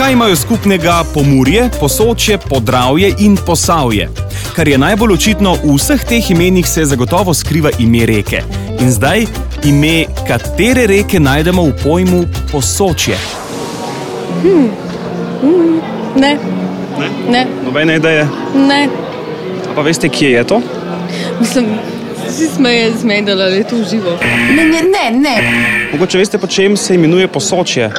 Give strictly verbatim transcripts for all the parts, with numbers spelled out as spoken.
Kaj imajo skupnega Pomurje, Posočje, Podravje in Posavje? Kar je najbolj očitno, v vseh teh imenih se zagotovo skriva ime reke. In zdaj, ime katere reke najdemo v pojmu Posočje? Hmm. Hmm. Ne. Ne? Ne. Nobene ideje? Ne. A pa veste, kje je to? Mislim, si sme je zmedala, ali je to živo. Ne, ne, ne, ne. Mogoče veste, po čem se imenuje Posočje?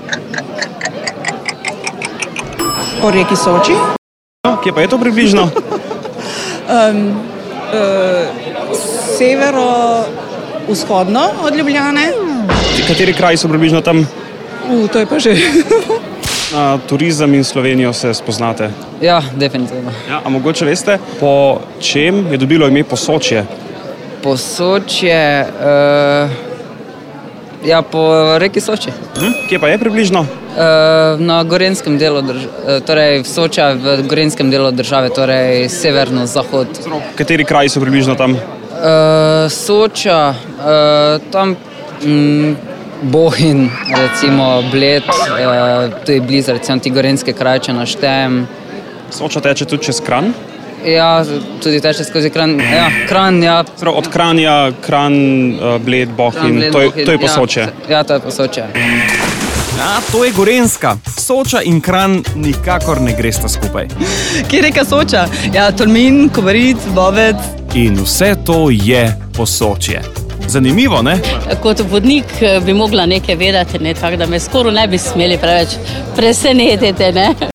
Po reki Soči. No, kje pa je to približno? um, uh, Severo-vzhodno od Ljubljane. Kateri kraji so približno tam? Uh, to je pa že. Na turizem in Slovenijo se spoznate. Ja, definitivno. Ja, a mogoče veste, po čem je dobilo ime Posočje? Posočje, uh, ja, po reki Soči. Hm? Kje pa je približno? Uh, na gorenskem delu države, torej Soča v gorenskem delu države, torej severno-zahod. Kateri kraji so približno tam? Uh, Soča, uh, tam mm, Bohinj, recimo Bled, uh, tu je blizu, recimo ti gorenske kraje, če naštejem. Soča teče tudi čez Kranj? Ja, tudi teče skozi Kranj. Ja, Kranj, ja. Od Kranja, Kranj, Bled, Bohinj, to je, to je Posočje. Ja, ja, to je Posočje. Ja, to je Gorenjska. Soča in Kranj nikakor ne gresta skupaj. Kje je reka Soča? Ja, Tolmin, Kobaric, Bovec. In vse to je Posočje. Zanimivo, ne? Kot vodnik bi mogla nekaj vedeti, ne, tako da me skoro ne bi smeli preveč presenetiti, ne.